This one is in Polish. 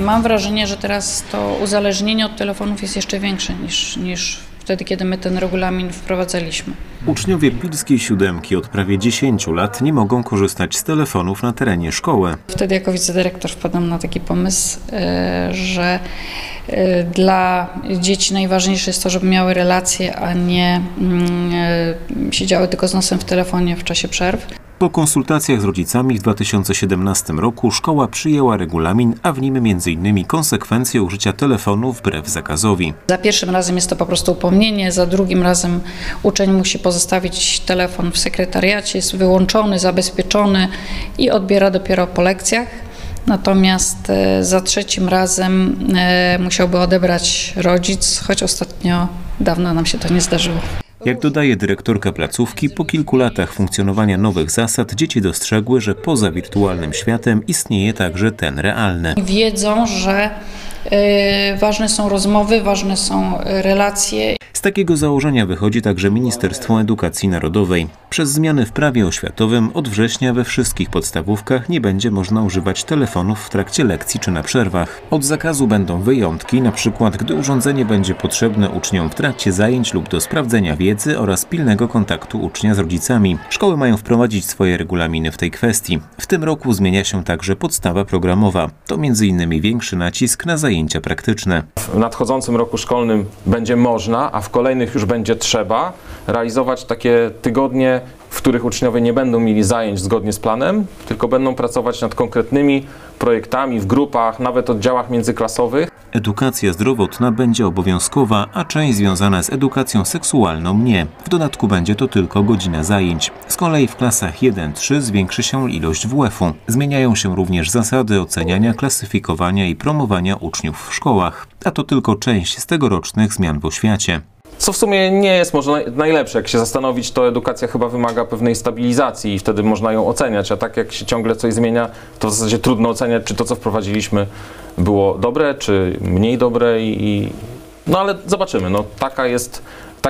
Mam wrażenie, że teraz to uzależnienie od telefonów jest jeszcze większe niż wtedy, kiedy my ten regulamin wprowadzaliśmy. Uczniowie Pilskiej Siódemki od prawie 10 lat nie mogą korzystać z telefonów na terenie szkoły. Wtedy jako wicedyrektor wpadłam na taki pomysł, że dla dzieci najważniejsze jest to, żeby miały relacje, a nie siedziały tylko z nosem w telefonie w czasie przerw. Po konsultacjach z rodzicami w 2017 roku szkoła przyjęła regulamin, a w nim m.in. konsekwencje użycia telefonu wbrew zakazowi. Za pierwszym razem jest to po prostu upomnienie, za drugim razem uczeń musi pozostawić telefon w sekretariacie, jest wyłączony, zabezpieczony i odbiera dopiero po lekcjach. Natomiast za trzecim razem musiałby odebrać rodzic, choć ostatnio dawno nam się to nie zdarzyło. Jak dodaje dyrektorka placówki, po kilku latach funkcjonowania nowych zasad dzieci dostrzegły, że poza wirtualnym światem istnieje także ten realny. Wiedzą, że ważne są rozmowy, ważne są relacje. Z takiego założenia wychodzi także Ministerstwo Edukacji Narodowej. Przez zmiany w prawie oświatowym od września we wszystkich podstawówkach nie będzie można używać telefonów w trakcie lekcji czy na przerwach. Od zakazu będą wyjątki, np. gdy urządzenie będzie potrzebne uczniom w trakcie zajęć lub do sprawdzenia wiedzy oraz pilnego kontaktu ucznia z rodzicami. Szkoły mają wprowadzić swoje regulaminy w tej kwestii. W tym roku zmienia się także podstawa programowa. To m.in. większy nacisk na zajęcia praktyczne. W nadchodzącym roku szkolnym będzie można, a w kolejnych już będzie trzeba realizować takie tygodnie, w których uczniowie nie będą mieli zajęć zgodnie z planem, tylko będą pracować nad konkretnymi projektami w grupach, nawet oddziałach międzyklasowych. Edukacja zdrowotna będzie obowiązkowa, a część związana z edukacją seksualną nie. W dodatku będzie to tylko godzina zajęć. Z kolei w klasach 1-3 zwiększy się ilość WF-u. Zmieniają się również zasady oceniania, klasyfikowania i promowania uczniów w szkołach. A to tylko część z tegorocznych zmian w oświacie. Co w sumie nie jest może najlepsze. Jak się zastanowić, to edukacja chyba wymaga pewnej stabilizacji i wtedy można ją oceniać, a tak jak się ciągle coś zmienia, to w zasadzie trudno oceniać, czy to, co wprowadziliśmy, było dobre, czy mniej dobre no ale zobaczymy. No, taka jest